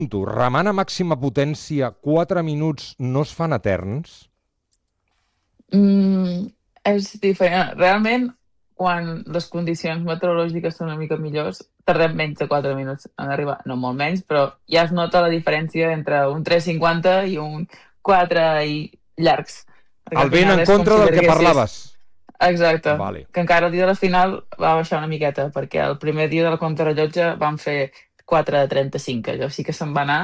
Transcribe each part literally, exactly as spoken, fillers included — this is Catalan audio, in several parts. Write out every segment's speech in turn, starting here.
Tu, remant a màxima potència, quatre minuts no es fan eterns? Mm, és diferent. Realment, quan les condicions meteorològiques són una mica millors, tardem menys de quatre minuts en arribar. No molt menys, però ja es nota la diferència entre un tres cinquanta i un quatre i llargs. Perquè El al vent final en és com contra si del que llarguessis. parlaves. Exacte. Vale. Que encara el dia de la final va baixar una miqueta, perquè el primer dia de la contrarellotge van fer quatre trenta-cinc. Allò sí que se'n va anar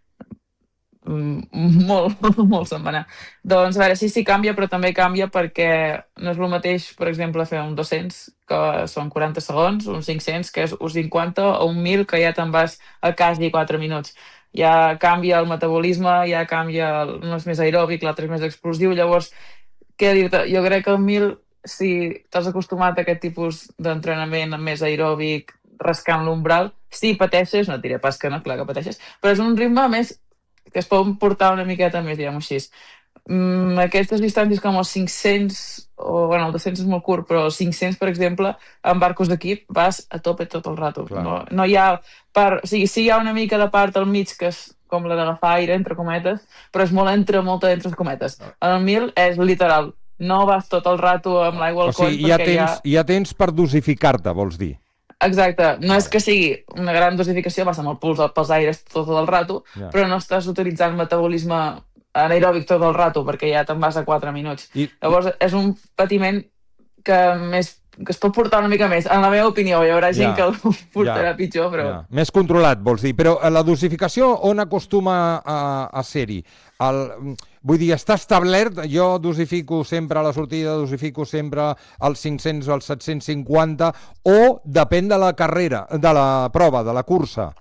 Mm, molt, molt se'n va anar. Doncs a veure, sí, sí canvia, però també canvia perquè no és el mateix, per exemple, fer un dos-cents, que són quaranta segons, un cinc-cents, que és un cinquanta, o un mil, que ja te'n vas a quasi quatre minuts. Ja canvia el metabolisme, ja canvia, el, un és més aeròbic, l'altre és més explosiu, llavors, què dir-te? Jo crec que el mil, si t'has acostumat a aquest tipus d'entrenament més aeròbic, rascant l'umbral, si pateixes, no et diré pas que no, clar que pateixes, però és un ritme més que es poden portar una miqueta més, diguem-ho així. Mm, aquestes distàncies com els cinc-cents, o bueno, el dos-cents és molt curt, però els cinc-cents, per exemple, en barcos d'equip vas a tope tot el rato. Clar. No, no hi ha part, o sigui, sí hi ha una mica de part al mig que és com la d'agafar aire, entre cometes, però és molt entre, molta entre cometes. En el mil és literal, no vas tot el rato amb l'aigua O al coll sigui, ja perquè hi ha. tens, ja tens per dosificar-te, vols dir? Exacte, no és Vale. que sigui una gran dosificació, vas amb el puls pels aires tot el rato, Ja. però no estàs utilitzant metabolisme anaeròbic tot el rato perquè ja te'n vas a quatre minuts. I, i, Llavors és un patiment que, més, que es pot portar una mica més. En la meva opinió, hi haurà gent ja, que el portarà ja, pitjor, però... ja. Més controlat, vols dir. Però la dosificació on acostuma a, a ser-hi? El, vull dir, està establert, jo dosifico sempre a la sortida, dosifico sempre als cinc-cents o als set-cents cinquanta, o depèn de la carrera, de la prova, de la cursa?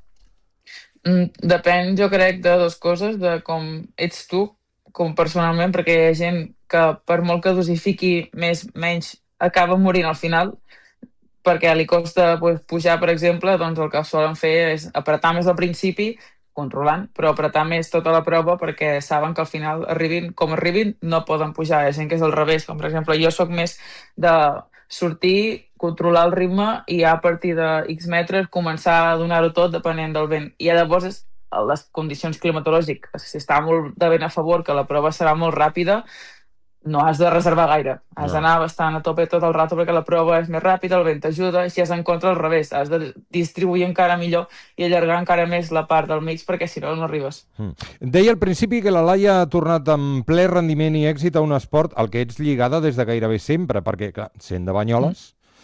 Mm, depèn, jo crec, de dues coses, de com ets tu, com personalment, perquè hi ha gent que per molt que dosifiqui més, menys, acaba morint al final, perquè li costa pues, pujar, per exemple, doncs el que solen fer és apretar més al principi, controlant, però apretar més tota la prova perquè saben que al final arribin com arribin, no poden pujar. Hi ha gent que és al revés, com per exemple jo sóc més de sortir, controlar el ritme i ja a partir de X metres començar a donar-ho tot depenent del vent. I llavors és les condicions climatològiques, si està molt de vent a favor, que la prova serà molt ràpida, no has de reservar gaire. Has No. d'anar bastant a tope tot el rato perquè la prova és més ràpida, el vent t'ajuda, i si has en contra al revés, has de distribuir encara millor i allargar encara més la part del mig perquè si no, no arribes. Mm. Deia al principi que la Laia ha tornat amb ple rendiment i èxit a un esport al que ets lligada des de gairebé sempre, perquè, clar, sent de Banyoles,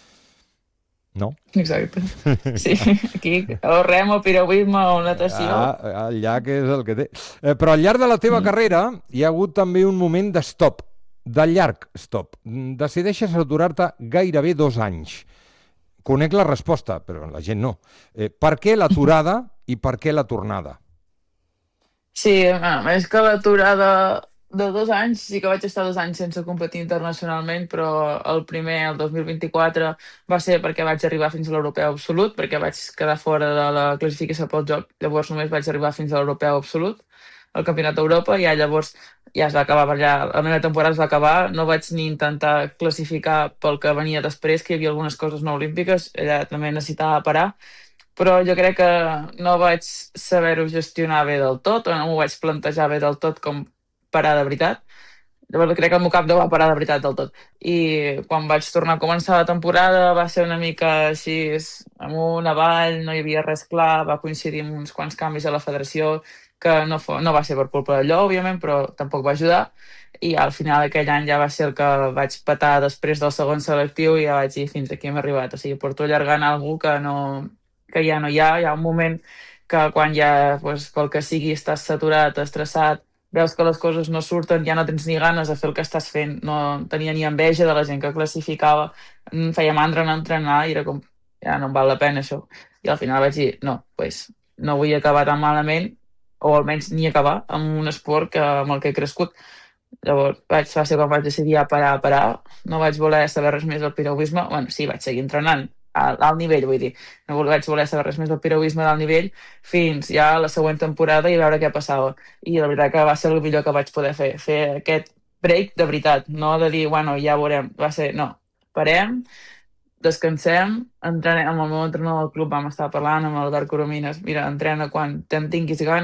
no? Exacte. Sí, aquí o rem, o piragüisme, o natació. Ah, el llac és el que té. Eh, però al llarg de la teva Mm. carrera hi ha hagut també un moment de stop, de llarg stop. Mm, Decideixes aturar-te gairebé dos anys. Conec la resposta, però la gent no. Eh, per què l'aturada i per què la tornada? Sí, bueno, és que l'aturada de dos anys, sí que vaig estar dos anys sense competir internacionalment, però el primer, el dos mil vint-i-quatre, va ser perquè vaig arribar fins a l'europeu absolut, perquè vaig quedar fora de la classificació pel joc, llavors només vaig arribar fins a l'europeu absolut, al Campionat d'Europa, i ja llavors ja es va acabar per allà, la meva temporada es va acabar, no vaig ni intentar classificar pel que venia després, que hi havia algunes coses no olímpiques, allà també necessitava parar, però jo crec que no vaig saber-ho gestionar bé del tot, o no m'ho vaig plantejar bé del tot com parar de veritat. Llavors crec que el meu cap no va parar de veritat del tot. I quan vaig tornar a començar la temporada va ser una mica així, amunt, avall, no hi havia res clar, va coincidir amb uns quants canvis a la federació, que no, fo, no va ser per culpa d'allò, òbviament, però tampoc va ajudar. I al final aquell any ja va ser el que vaig patar després del segon selectiu i ja vaig dir fins aquí hem arribat. O sigui, porto allargant alguna que no, que ja no hi ha, hi ha un moment que quan ja, pues, pel que sigui, estàs saturat, estressat, veus que les coses no surten, ja no tens ni ganes de fer el que estàs fent, no tenia ni enveja de la gent que classificava, em feia mandra anar a entrenar i era com, ja no em val la pena això. I al final vaig dir, no, pues, no vull acabar tan malament, o almenys ni acabar amb un esport que, amb el que he crescut. Llavors vaig, va ser quan vaig decidir a parar, a parar, no vaig voler saber res més del piragüisme, bueno, sí, vaig seguir entrenant, a alt nivell, vull dir, no vaig voler saber res més del piragüisme d'alt nivell fins ja a la següent temporada i veure què passava. I la veritat que va ser el millor que vaig poder fer, fer aquest break de veritat, no de dir, bueno, ja veurem, va ser, no, parem, descansem, entrenem, amb el meu entrenador del club vam estar parlant amb l'Albert Coromines, mira, entrena quan te'n tinguis ganes,